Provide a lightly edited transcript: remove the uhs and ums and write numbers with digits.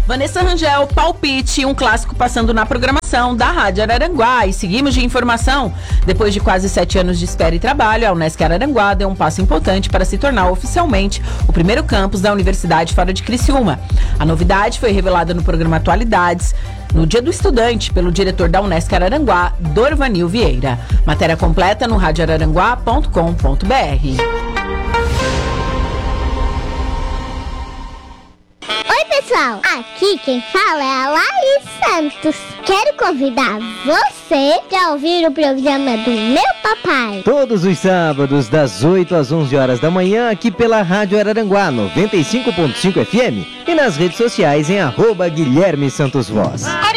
Vanessa Rangel, Palpite, um clássico passando na programação da Rádio Araranguá. E seguimos de informação. Depois de quase 7 anos de espera e trabalho, a Unesc Araranguá deu um passo importante para se tornar oficialmente o primeiro campus da Universidade fora de Criciúma. A novidade foi revelada no programa Atualidades, no Dia do Estudante, pelo diretor da Unesc Araranguá, Dorvanil Vieira. Matéria completa no radioararanguá.com.br. Oi, pessoal, aqui quem fala é a Laís Santos. Quero convidar você para ouvir o programa do meu papai. Todos os sábados, das 8 às 11 horas da manhã, aqui pela Rádio Araranguá 95.5 FM e nas redes sociais em @Guilherme Santos Voz.